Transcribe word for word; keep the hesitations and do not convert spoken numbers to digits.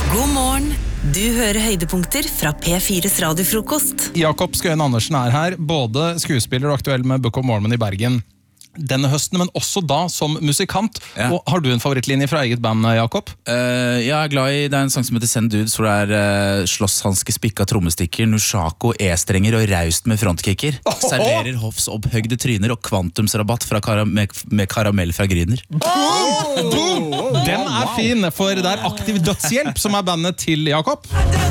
God morgen. Du hører høydepunkter fra P fires radiofrokost. Jakob Skøyen Andersen er her, både skuespiller og aktuell med Book of Mormon i Bergen denne høsten, men også da som musikant. Ja. Og har du en favorittlinje fra eget band, Jakob? Uh, jeg er glad i, det er en sang som heter Send Dudes, hvor det er uh, slåsshanske, spikka trommestikker, Nushako, E-strenger og raust med frontkicker. Oh! Serverer hoffs opphøgde tryner og kvantumsrabatt fra karam med, med karamell fra Griner. Oh! Boom! Den er fin, for det er Aktiv Dødshjelp som er bandet til Jakob.